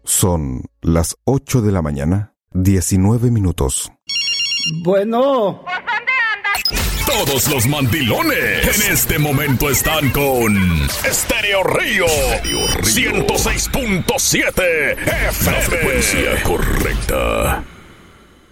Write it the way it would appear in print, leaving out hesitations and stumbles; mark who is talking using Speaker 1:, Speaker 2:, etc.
Speaker 1: Son las 8 de la mañana, 19 minutos.
Speaker 2: Bueno.
Speaker 3: ¿Pues dónde andas?
Speaker 4: Todos los mandilones en este momento están con Estéreo Río 106.7 FM. La frecuencia correcta.